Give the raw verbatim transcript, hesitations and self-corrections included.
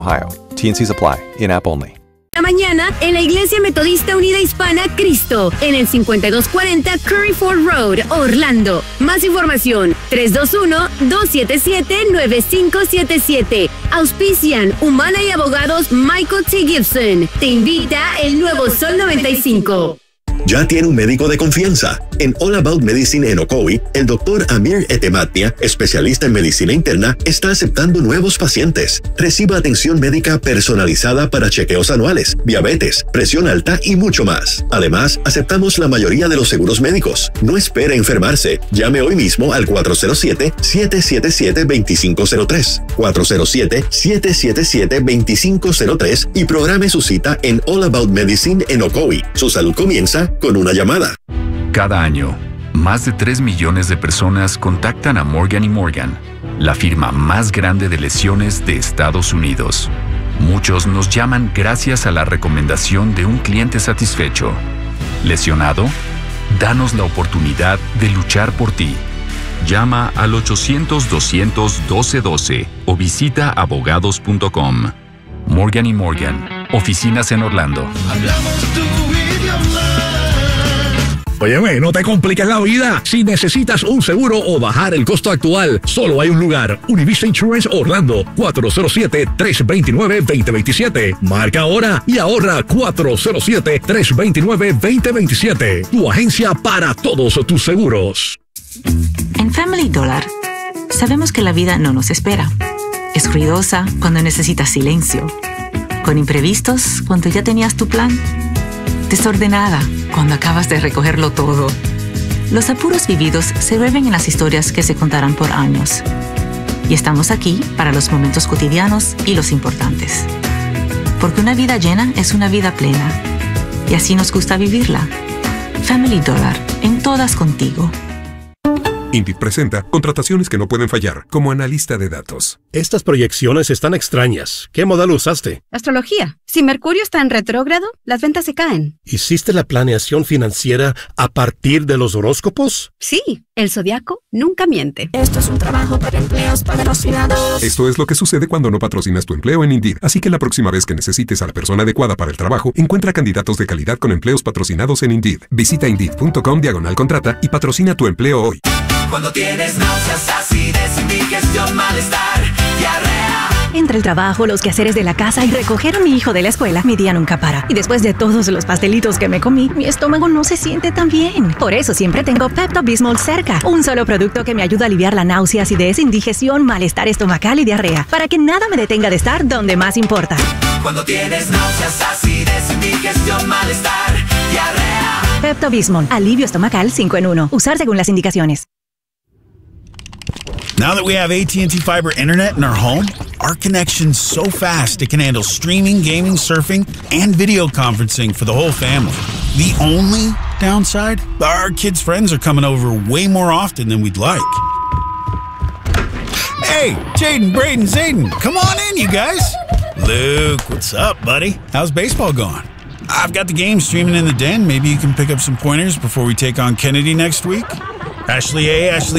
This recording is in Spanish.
Ohio. T and C's apply. In-app only. La mañana en la Iglesia Metodista Unida Hispana Cristo, en el cincuenta y dos cuarenta Curry Ford Road, Orlando. Más información, tres dos uno, dos siete siete, nueve cinco siete siete. Auspician Humana y Abogados Michael T. Gibson. Te invita el nuevo Sol noventa y cinco. Ya tiene un médico de confianza. En All About Medicine en Ocoee, el doctor Amir Etematnia, especialista en medicina interna, está aceptando nuevos pacientes. Reciba atención médica personalizada para chequeos anuales, diabetes, presión alta y mucho más. Además, aceptamos la mayoría de los seguros médicos. No espere enfermarse. Llame hoy mismo al cuatro cero siete, siete siete siete, dos cinco cero tres, cuatro cero siete, siete siete siete, dos cinco cero tres y programe su cita en All About Medicine en Ocoee. Su salud comienza con una llamada. Cada año, más de tres millones de personas contactan a Morgan y Morgan, la firma más grande de lesiones de Estados Unidos. Muchos nos llaman gracias a la recomendación de un cliente satisfecho. ¿Lesionado? Danos la oportunidad de luchar por ti. Llama al ochocientos, doscientos, doce doce o visita abogados punto com. Morgan y Morgan, oficinas en Orlando. Hablamos tu idioma. Oye, güey, no te compliques la vida. Si necesitas un seguro o bajar el costo actual, solo hay un lugar. Univista Insurance Orlando, cuatro cero siete, tres dos nueve, dos cero dos siete. Marca ahora y ahorra cuatro cero siete, tres dos nueve, dos cero dos siete. Tu agencia para todos tus seguros. En Family Dollar, sabemos que la vida no nos espera. Es ruidosa cuando necesitas silencio. Con imprevistos cuando ya tenías tu plan. Desordenada cuando acabas de recogerlo todo. Los apuros vividos se vuelven en las historias que se contarán por años. Y estamos aquí para los momentos cotidianos y los importantes. Porque una vida llena es una vida plena. Y así nos gusta vivirla. Family Dollar, en todas contigo. Indeed presenta contrataciones que no pueden fallar, como analista de datos. Estas proyecciones están extrañas. ¿Qué modelo usaste? Astrología. Si Mercurio está en retrógrado, las ventas se caen. ¿Hiciste la planeación financiera a partir de los horóscopos? Sí, el zodiaco nunca miente. Esto es un trabajo para empleos patrocinados. Esto es lo que sucede cuando no patrocinas tu empleo en Indeed. Así que la próxima vez que necesites a la persona adecuada para el trabajo, encuentra candidatos de calidad con empleos patrocinados en Indeed. Visita Indeed punto com diagonal contrata y patrocina tu empleo hoy. Cuando tienes náuseas, acidez, indigestión, malestar, diarrea. Entre el trabajo, los quehaceres de la casa y recoger a mi hijo de la escuela, mi día nunca para. Y después de todos los pastelitos que me comí, mi estómago no se siente tan bien. Por eso siempre tengo Pepto-Bismol cerca. Un solo producto que me ayuda a aliviar la náusea, acidez, indigestión, malestar estomacal y diarrea. Para que nada me detenga de estar donde más importa. Cuando tienes náuseas, acidez, indigestión, malestar, diarrea. Pepto-Bismol, alivio estomacal cinco en uno. Usar según las indicaciones. Now that we have A T and T Fiber Internet in our home, our connection's so fast it can handle streaming, gaming, surfing, and video conferencing for the whole family. The only downside? Our kids' friends are coming over way more often than we'd like. Hey, Jaden, Braden, Zayden, come on in, you guys. Luke, what's up, buddy? How's baseball going? I've got the game streaming in the den. Maybe you can pick up some pointers before we take on Kennedy next week. Ashley A, Ashley